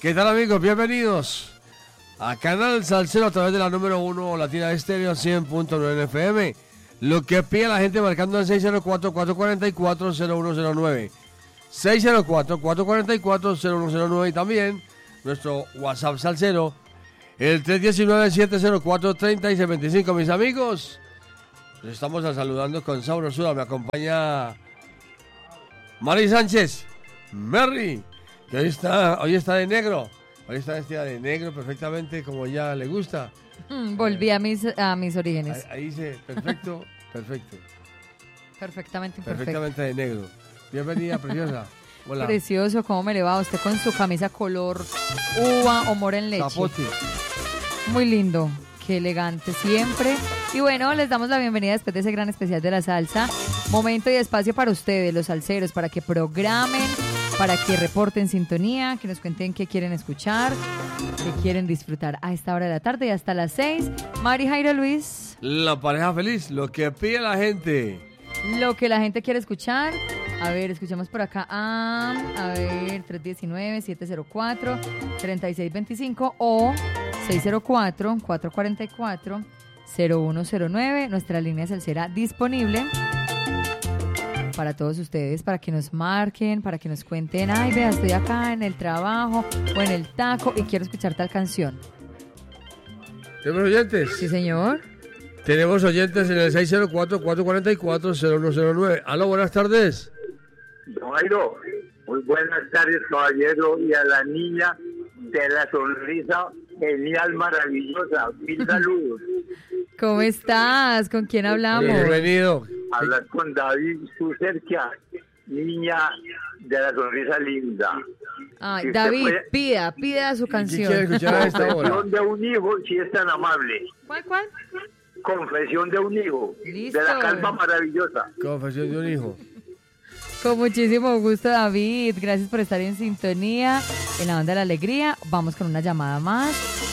¿Qué tal, amigos? Bienvenidos a Canal Salsero a través de la número 1 Latina Estéreo 100.9 FM. Lo que pide la gente marcando el 604-444-0109. 604-444-0109 y también nuestro WhatsApp Salsero, el 319-704-3625. Mis amigos, les estamos saludando con sabrosura. Me acompaña Mari Sánchez, Mary, que hoy está de negro. Hoy está vestida de negro perfectamente como ya le gusta. Volví a mis orígenes. Ahí dice, perfecto. Perfectamente de negro. Bienvenida, preciosa. Hola. Precioso, ¿cómo me le va usted con su camisa color uva o mora en leche? Zapote. Muy lindo, qué elegante siempre. Y bueno, les damos la bienvenida después de ese gran especial de la salsa. Momento y espacio para ustedes, los salseros, para que programen, para que reporten sintonía, que nos cuenten qué quieren escuchar, qué quieren disfrutar a esta hora de la tarde y hasta las 6. Mari, Jairo, Luis. La pareja feliz, lo que pide la gente. Lo que la gente quiere escuchar. A ver, escuchamos por acá a ver, 319-704-3625 o 604-444-0109. Nuestra línea salsera disponible para todos ustedes, para que nos marquen, para que nos cuenten, ay, vea, estoy acá en el trabajo o en el taco y quiero escuchar tal canción. ¿Tenemos oyentes? Sí, señor. Tenemos oyentes en el 604-444-0109. Aló, buenas tardes. Don Jairo, muy buenas tardes, caballero, y a la niña de la sonrisa genial, maravillosa. Mil saludos. ¿Cómo estás? ¿Con quién hablamos? Bienvenido. Hablas con David Sucerquia, niña de la sonrisa linda. Ay, Si David, puede... pida su ¿Qué quiere canción. escuchar a esta hora? Confesión de un hijo, si es tan amable. ¿Cuál? Confesión de un hijo. Listo. De la calma maravillosa. Confesión de un hijo. Con muchísimo gusto, David. Gracias por estar en sintonía en la Onda de la Alegría. Vamos con una llamada más.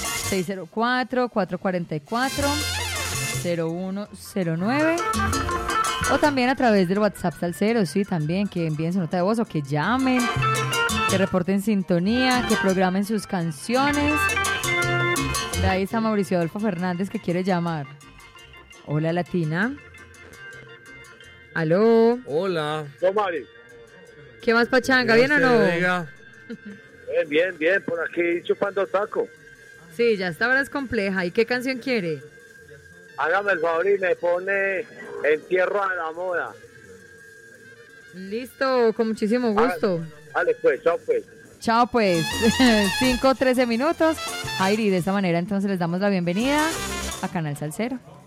604-444-0109. O también a través del WhatsApp Salsero, sí, también, que envíen su nota de voz o que llamen, que reporten sintonía, que programen sus canciones. De ahí está Mauricio Adolfo Fernández que quiere llamar. Hola, Latina. Aló. Hola. No, Mari. ¿Qué más, Pachanga? ¿Bien o no? Bien, por aquí chupando taco. Sí, ya esta hora es compleja. ¿Y qué canción quiere? Hágame el favor y me pone Entierro a la Moda. Listo, con muchísimo gusto. Dale, pues, chao, pues. Chao, pues. 5:13 minutos. Jairi, de esta manera entonces les damos la bienvenida a Canal Salsero.